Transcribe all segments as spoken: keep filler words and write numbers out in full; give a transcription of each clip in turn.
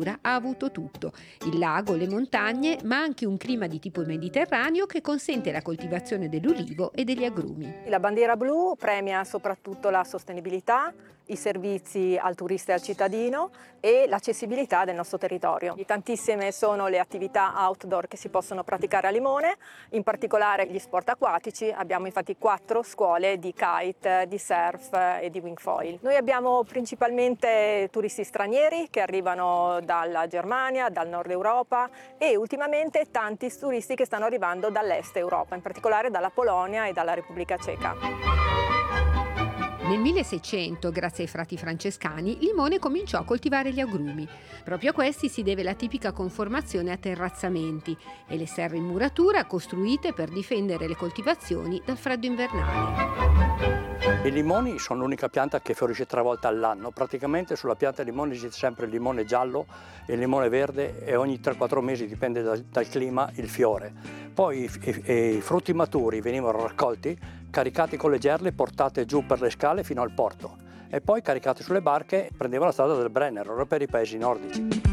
muratura ha avuto tutto: il lago, le montagne, ma anche un clima di tipo mediterraneo che consente la coltivazione dell'ulivo e degli agrumi. La bandiera blu premia soprattutto la sostenibilità, i servizi al turista e al cittadino e l'accessibilità del nostro territorio. Tantissime sono le attività outdoor che si possono praticare a Limone, in particolare gli sport acquatici. Abbiamo infatti quattro scuole di kite, di surf e di wingfoil. Noi abbiamo principalmente turisti stranieri che arrivano dalla Germania, dal nord Europa e ultimamente tanti turisti che stanno arrivando dall'est Europa, in particolare dalla Polonia e dalla Repubblica Ceca. Nel milleseicento, grazie ai frati francescani, Limone cominciò a coltivare gli agrumi. Proprio a questi si deve la tipica conformazione a terrazzamenti e le serre in muratura costruite per difendere le coltivazioni dal freddo invernale. I limoni sono l'unica pianta che fiorisce tre volte all'anno. Praticamente sulla pianta di limone esiste sempre il limone giallo e il limone verde e ogni tre quattro mesi, dipende dal, dal clima, il fiore. Poi i, i, i frutti maturi venivano raccolti, caricati con le gerle, portate giù per le scale fino al porto e poi caricati sulle barche prendevano la strada del Brennero per i paesi nordici.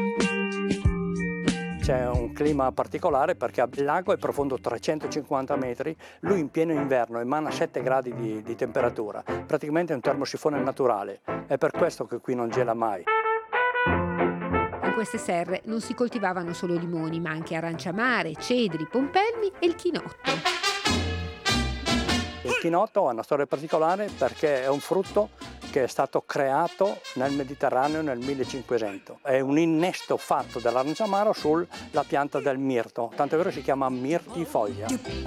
C'è un clima particolare perché il lago è profondo trecentocinquanta metri, lui in pieno inverno emana sette gradi di, di temperatura, praticamente è un termosifone naturale, è per questo che qui non gela mai. In queste serre non si coltivavano solo limoni, ma anche aranciamare, cedri, pompelmi e il chinotto. Il chinotto ha una storia particolare perché è un frutto che è stato creato nel Mediterraneo nel millecinquecento. È un innesto fatto dall'aranciamaro sulla pianta del mirto, tanto è vero che si chiama mirtifoglia.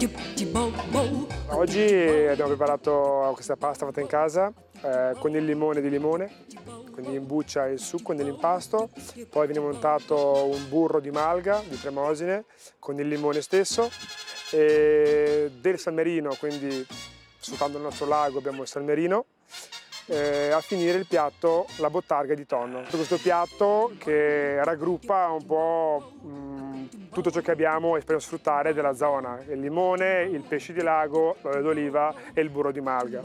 Oggi abbiamo preparato questa pasta fatta in casa eh, con il limone di limone, quindi in buccia il succo nell'impasto, poi viene montato un burro di malga, di tremosine, con il limone stesso, e del salmerino, quindi sfruttando il nostro lago abbiamo il salmerino. Eh, a finire il piatto la bottarga di tonno. Questo piatto che raggruppa un po' mh, tutto ciò che abbiamo e speriamo sfruttare della zona: il limone, il pesce di lago, l'olio d'oliva e il burro di malga.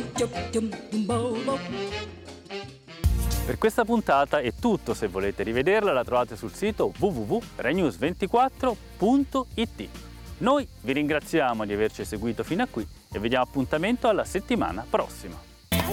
Per questa puntata è tutto. Se volete rivederla la trovate sul sito w w w punto rai news ventiquattro punto i t. Noi vi ringraziamo di averci seguito fino a qui e vi diamo appuntamento alla settimana prossima.